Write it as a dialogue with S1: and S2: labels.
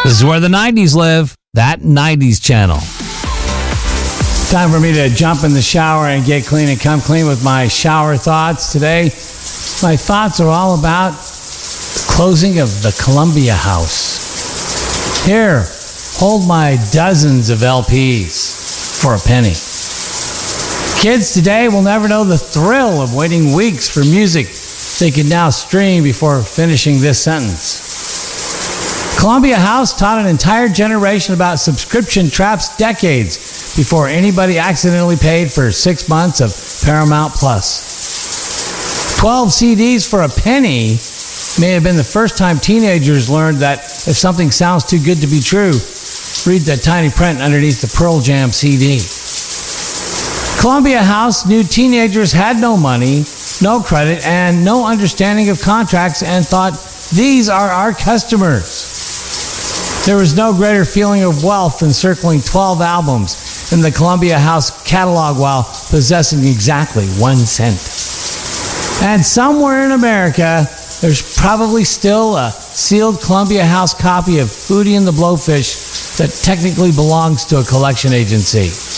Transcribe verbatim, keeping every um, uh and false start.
S1: This is where the nineties live. That nineties channel.
S2: Time for me to jump in the shower and get clean and come clean with my shower thoughts today. My thoughts are all about the closing of the Columbia House. Here, hold my dozens of L Ps for a penny. Kids today will never know the thrill of waiting weeks for music they can now stream before finishing this sentence. Columbia House taught an entire generation about subscription traps decades before anybody accidentally paid for six months of Paramount Plus. twelve C Ds for a penny may have been the first time teenagers learned that if something sounds too good to be true, read the tiny print underneath the Pearl Jam C D. Columbia House knew teenagers had no money, no credit, and no understanding of contracts and thought, these are our customers. There was no greater feeling of wealth than circling twelve albums in the Columbia House catalog while possessing exactly one cent. And somewhere in America, there's probably still a sealed Columbia House copy of Hootie and the Blowfish that technically belongs to a collection agency.